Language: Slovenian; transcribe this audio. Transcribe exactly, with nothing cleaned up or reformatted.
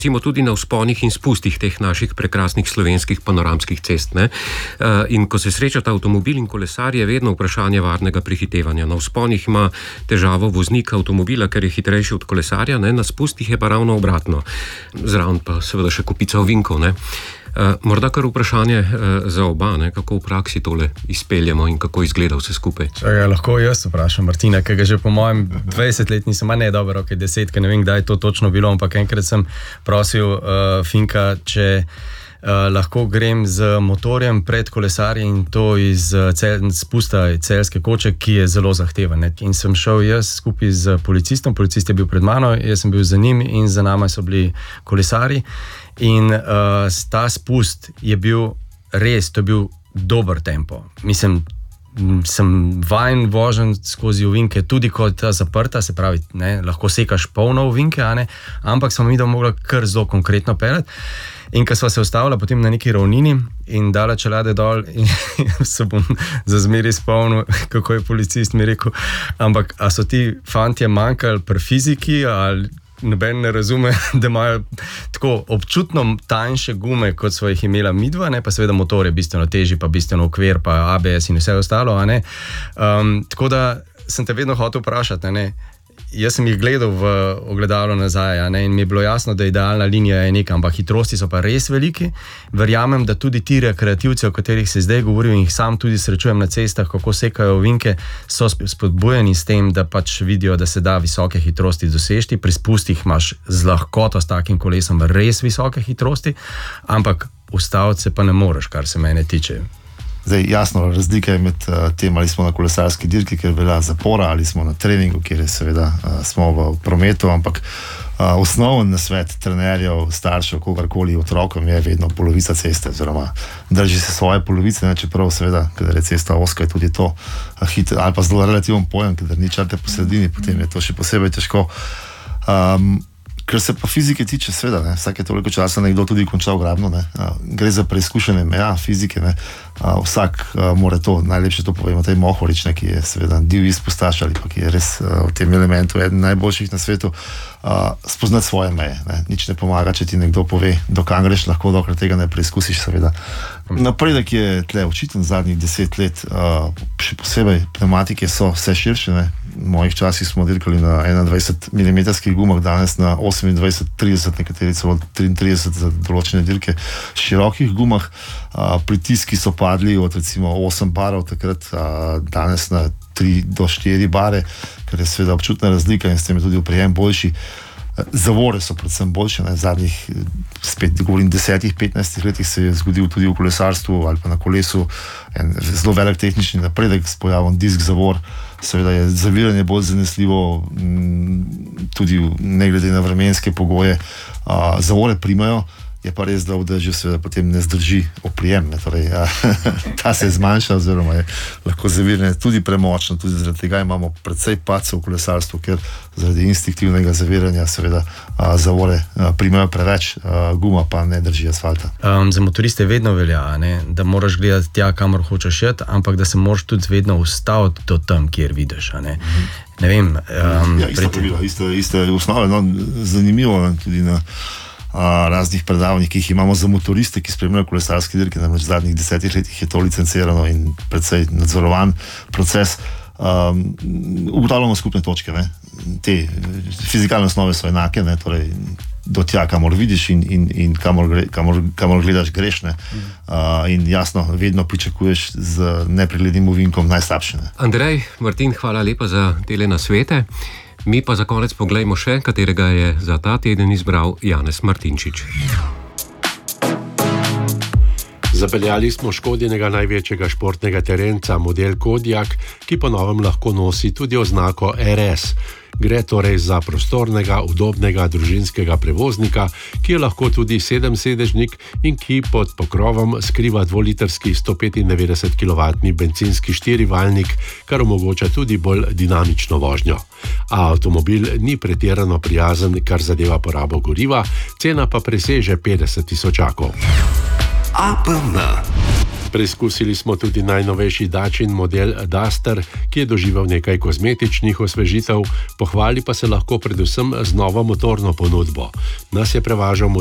recimo tudi na vzponih in spustih teh naših prekrasnih slovenskih panoramskih cest. Ne? In ko se srečata avtomobil in kolesar, je vedno vprašanje varnega prehitevanja. Na vzponih ima težavo voznik avtomobila, ker je hitrejši od kolesarja, ne? Na spustih je pa ravno obratno. Zraven pa seveda še kupica ovinkov. Ne? Uh, morda kar vprašanje uh, za oba, ne? Kako v praksi tole izpeljemo in kako izgleda vse skupaj. Čakaj, lahko jaz vprašam Martina, ker ga že po mojem dvajset let nisem, a ne dobro, ok, deset, ker ne vem, kdaj je to točno bilo, ampak enkrat sem prosil uh, Finka, če uh, lahko grem z motorjem pred kolesarjem in to iz uh, cel, spusta Celjske koče, ki je zelo zahteven. Ne? In sem šel jaz skupaj z policistom, policist je bil pred mano, jaz sem bil za njim in za nama so bili kolesarji. In uh, ta spust je bil res, to je bil dober tempo. Mislim, sem vajen vožen skozi ovinke, tudi ko je ta zaprta, se pravi, ne, lahko sekaš polno ovinke, a ne, ampak smo mi da mogla kar zelo konkretno peljati. In ko sva se ustavila potem na neki ravnini in dala čelade dol in se bom za zmeri spomnil, kako je policist mi rekel, ampak a so ti fantje manjkali pri fiziki ali noben ne razume, da imajo tako občutno tanjše gume, kot so jih imela midva, ne, pa seveda motor je bistveno težji, pa bistveno okvir, pa A B S in vse ostalo, a ne. Um, tako da sem te vedno hotel vprašati, a ne. Jaz sem jih gledal v ogledalo nazaj, a ne, in mi je bilo jasno, da idealna linija je neka, ampak hitrosti so pa res veliki. Verjamem, da tudi ti rekreativci, o katerih se zdaj govorijo in jih sam tudi srečujem na cestah, kako sekajo ovinke, so spodbujeni s tem, da pač vidijo, da se da visoke hitrosti dosežti. Pri spustih imaš z lahkoto s takim kolesom res visoke hitrosti, ampak ustaviti se pa ne moreš, kar se mene tiče. Zdaj, jasno, razlika je med uh, tem, ali smo na kolesarski dirki, kjer velja zapora, ali smo na treningu, kjer je seveda uh, smo v prometu, ampak uh, osnoven nasvet trenerjev, staršev, kogarkoli otrokom je vedno polovica ceste, oziroma drži se svoje polovice, ne, čeprav seveda, kadar je cesta ozka, je tudi to uh, hit, ali pa zelo relativen pojem, kadar ni črte po sredini, potem je to še posebej težko. Um, Ker se pa fizike tiče, seveda, ne, vsake toliko časa nekdo tudi končal grabno, ne, a, gre za preizkušene meja fizike, ne, a, vsak a, mora to, najlepše to povemo, tej Mohorič, ne, ki je seveda divji izpostaš ali pa ki je res a, v tem elementu eden najboljših na svetu, a, spoznati svoje meje, ne, nič ne pomaga, če ti nekdo pove, dokam greš, lahko dokler tega ne preizkusiš, seveda. Napredek je tle očiten zadnjih deset let, a, še posebej pneumatike so vse širše, ne. V mojih časih smo dirkali na enaindvajset milimetrskih gumah, danes na osemindvajset trideset, nekateri celo triintrideset za določene dirke, širokih gumah. A, pritiski so padli od recimo osem barov takrat, a, danes na tri do štiri bare, ker je seveda občutna razlika in s tem je tudi oprijem boljši. Zavore so predvsem boljše, ne, zadnjih, spet govorim, desetih, petnajstih letih se je zgodil tudi v kolesarstvu ali pa na kolesu en zelo velik tehnični napredek s pojavom disk zavor. Seveda je zaviranje bolj zanesljivo, tudi ne glede na vremenske pogoje. A, zavore primajo, je pa res, da v dežju seveda potem ne zdrži oprijem, ne, torej a, ta se je zmanjšal, oziroma je lahko zaviranje tudi premočno, tudi zaradi tega imamo precej padcev v kolesarstvu, ker zaradi instinktivnega zaviranja seveda a, zavore a, primajo preveč, a, guma pa ne drži asfalta. Um, za motoriste vedno velja, ne, da moraš gledati tja, kamor hočeš iti, ampak da se moraš tudi vedno ustaviti do tam, kjer vidiš, a ne. Mm-hmm. Ne vem. Um, ja, isto pravilo, isto, isto osnove, no, zanimivo tudi na a, raznih predavanjih, ki jih imamo za motoriste, ki spremljajo kolesarske dirke, namreč v zadnjih desetih letih je to licencirano in precej nadzorovan proces. Um, ugotavljamo skupne točke, ne. Te fizikalne osnove so enake, ne, torej do tja, kamor vidiš in, in, in kamor, gre, kamor, kamor gledaš greš, ne. Uh, in jasno, vedno pričakuješ z nepreglednim ovinkom najslabše, ne. Andrej, Martin, hvala lepa za tele nasvete. Mi pa za konec poglejmo še, katerega je za ta teden izbral Janez Martinčič. Zapeljali smo Škodinega največjega športnega terenca, model Kodiaq, ki po novem lahko nosi tudi oznako R S. Gre torej za prostornega, udobnega družinskega prevoznika, ki je lahko tudi sedemsedežnik in ki pod pokrovom skriva dvolitrski sto petindevetdeset kilovatni bencinski štirivaljnik, kar omogoča tudi bolj dinamično vožnjo. A avtomobil ni pretirano prijazen, kar zadeva porabo goriva, cena pa preseže petdeset tisočakov. A P N. Preizkusili smo tudi najnovejši Dačin model Duster, ki je doživel nekaj kozmetičnih osvežitev, pohvali pa se lahko predvsem z novo motorno ponudbo. Nas je prevažal